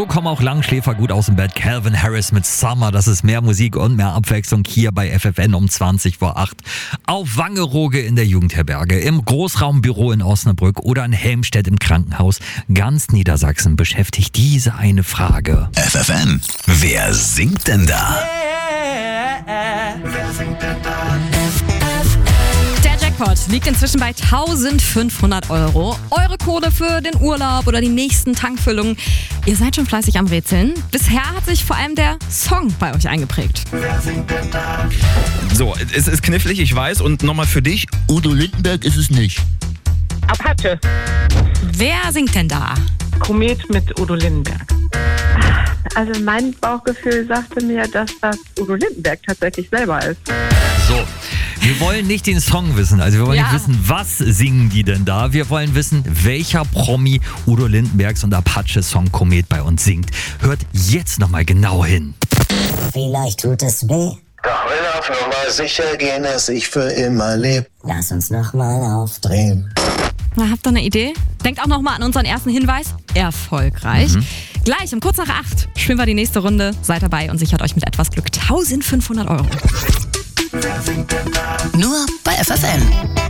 So kommen auch Langschläfer gut aus dem Bett. Calvin Harris mit Summer. Das ist mehr Musik und mehr Abwechslung hier bei FFN um 20:08. Auf Wangerooge in der Jugendherberge, im Großraumbüro in Osnabrück oder in Helmstedt im Krankenhaus. Ganz Niedersachsen beschäftigt diese eine Frage. FFN, wer singt denn da? Wer singt denn da? Der Jackpot liegt inzwischen bei 1.500 €. Eure Kohle für den Urlaub oder die nächsten Tankfüllungen. Ihr seid schon fleißig am Rätseln. Bisher hat sich vor allem der Song bei euch eingeprägt. Wer singt denn da? So, es ist knifflig, ich weiß. Und nochmal für dich, Udo Lindenberg ist es nicht. Apache. Wer singt denn da? Komet mit Udo Lindenberg. Also mein Bauchgefühl sagte mir, dass das Udo Lindenberg tatsächlich selber ist. So, wir wollen nicht den Song wissen, also wir wollen nicht wissen, was singen die denn da. Wir wollen wissen, welcher Promi Udo Lindenbergs und Apache-Song Komet bei uns singt. Hört jetzt nochmal genau hin. Vielleicht tut es weh. Doch will auf Nummer sicher gehen, dass ich für immer lebe. Lass uns nochmal aufdrehen. Na, habt ihr eine Idee? Denkt auch nochmal an unseren ersten Hinweis. Erfolgreich. Gleich um kurz nach 8 spielen wir die nächste Runde. Seid dabei und sichert euch mit etwas Glück 1.500 €. Wer singt denn da? Nur bei FFN.